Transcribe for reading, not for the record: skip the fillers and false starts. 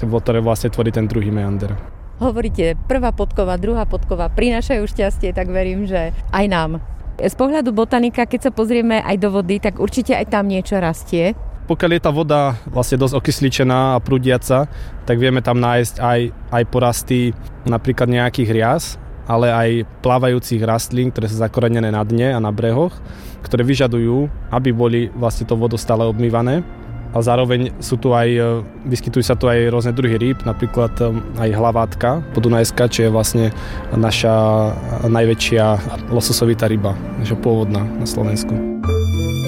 ktoré vlastne tvorí ten druhý meander. Hovoríte, prvá podkova, druhá podkova prinášajú šťastie, tak verím, že aj nám. Z pohľadu botanika, keď sa pozrieme aj do vody, tak určite aj tam niečo rastie. Pokiaľ je tá voda vlastne dosť okysličená a prúdiaca, tak vieme tam nájsť aj porasty napríklad nejakých rias, ale aj plávajúcich rastlín, ktoré sú zakorenené na dne a na brehoch, ktoré vyžadujú, aby boli vlastne to vodou stále obmývané. A zároveň vyskytujú sa tu aj rôzne druhy rýb, napríklad aj hlavátka podunajská, čo je vlastne naša najväčšia lososovitá ryba, naša pôvodná na Slovensku.